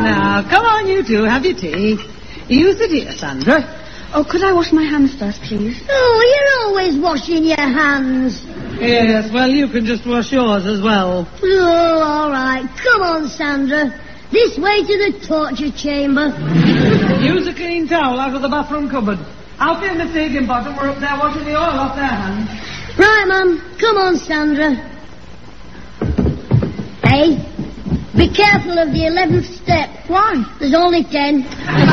Now, come on, you two, have your tea. You sit here, Sandra. Oh, could I wash my hands first, please? Oh, you're always washing your hands. Yes, well, you can just wash yours as well. Oh, all right. Come on, Sandra. This way to the torture chamber. Use a clean towel out of the bathroom cupboard. Alfie and Miss Higginbottom were up there washing the oil off their hands. Right, Mum. Come on, Sandra. Hey, be careful of the 11th step. Why? There's only 10.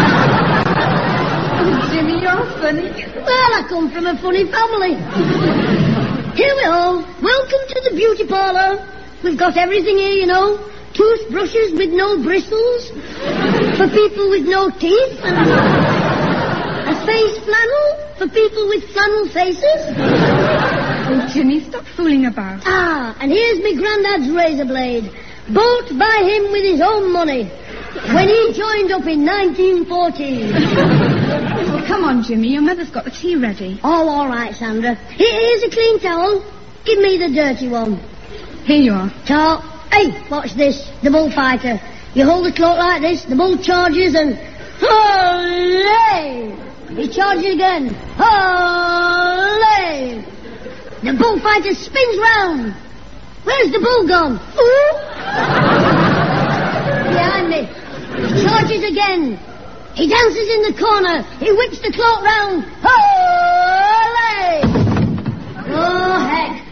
Oh, Jimmy, you're funny. Well, I come from a funny family. Here we are. Welcome to the beauty parlour. We've got everything here, you know. Toothbrushes with no bristles. For people with no teeth. And a face flannel for people with flannel faces. Oh, Jimmy, stop fooling about. Ah, and here's me granddad's razor blade. Bought by him with his own money. When he joined up in 1914. Oh, come on, Jimmy. Your mother's got the tea ready. Oh, all right, Sandra. Here's a clean towel. Give me the dirty one. Here you are. Talk. Hey, watch this. The bullfighter. You hold the cloak like this, the bull charges and... Hooray! He charges again. Hooray! The bullfighter spins round. Where's the bull gone? Ooh! Behind me. He charges again. He dances in the corner. He whips the cloak round. Hooray! Oh, heck.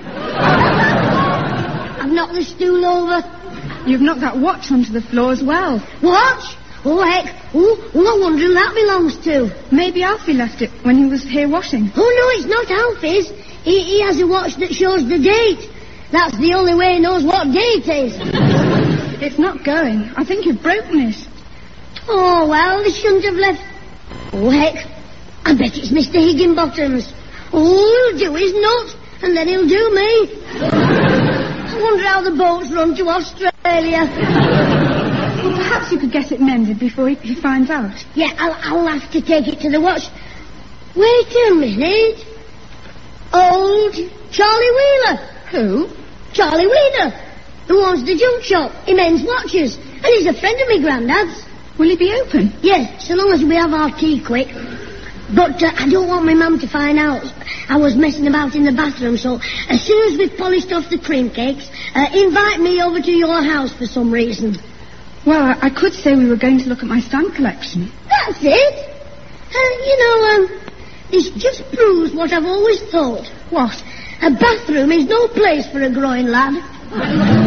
I've knocked the stool over. You've knocked that watch onto the floor as well. Watch? Oh, heck. Oh, no wonder who that belongs to. Maybe Alfie left it when he was here washing. Oh, no, it's not Alfie's. He has a watch that shows the date. That's the only way he knows what day it is. It's not going. I think you've broken it. Oh, well, they shouldn't have left. Oh, heck. I bet it's Mr. Higginbottom's. Oh, he'll do his nut, and then he'll do me. I wonder how the boats run to Australia. Well, perhaps you could get it mended before he finds out. Yeah, I'll have to take it to the watch. Wait a minute. Old Charlie Wheeler. Who? Charlie Wheeler, who owns the junk shop. He mends watches, and he's a friend of me granddad's. Will he be open? Yes, so long as we have our tea quick. But I don't want my mum to find out. I was messing about in the bathroom, so as soon as we've polished off the cream cakes, invite me over to your house for some reason. Well, I could say we were going to look at my stamp collection. That's it. This just proves what I've always thought. What? A bathroom is no place for a growing lad.